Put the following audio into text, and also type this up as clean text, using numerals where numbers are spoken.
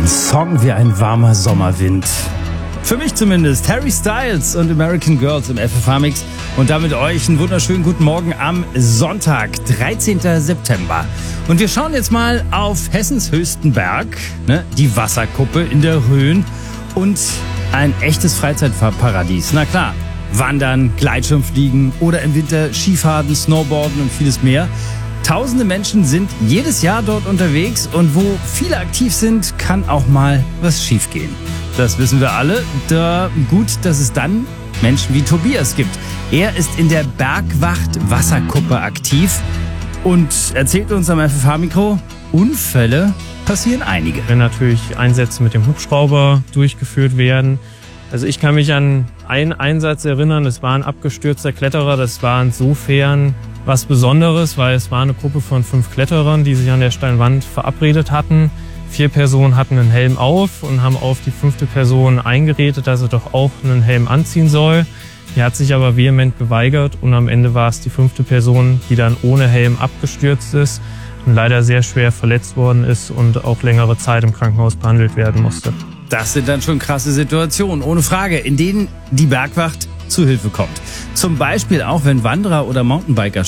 Ein Song wie ein warmer Sommerwind. Für mich zumindest. Harry Styles und American Girls im FFH-Mix. Und damit euch einen wunderschönen guten Morgen am Sonntag, 13. September. Und wir schauen jetzt mal auf Hessens höchsten Berg, die Wasserkuppe in der Rhön und ein echtes Freizeitparadies. Na klar, Wandern, Gleitschirmfliegen oder im Winter Skifahren, Snowboarden und vieles mehr. Tausende Menschen sind jedes Jahr dort unterwegs und wo viele aktiv sind, kann auch mal was schiefgehen. Das wissen wir alle. Gut, dass es dann Menschen wie Tobias gibt. Er ist in der Bergwacht Wasserkuppe aktiv und erzählt uns am FFH-Mikro, Unfälle passieren einige. Wenn natürlich Einsätze mit dem Hubschrauber durchgeführt werden. Also ich kann mich an einen Einsatz erinnern, es war ein abgestürzter Kletterer. Das war insofern was Besonderes, weil es war eine Gruppe von 5 Kletterern, die sich an der steilen Wand verabredet hatten. 4 Personen hatten einen Helm auf und haben auf die 5. Person eingeredet, dass er doch auch einen Helm anziehen soll. Die hat sich aber vehement geweigert und am Ende war es die 5. Person, die dann ohne Helm abgestürzt ist und leider sehr schwer verletzt worden ist und auch längere Zeit im Krankenhaus behandelt werden musste. Das sind dann schon krasse Situationen, ohne Frage, in denen die Bergwacht zu Hilfe kommt. Zum Beispiel auch, wenn Wanderer oder Mountainbiker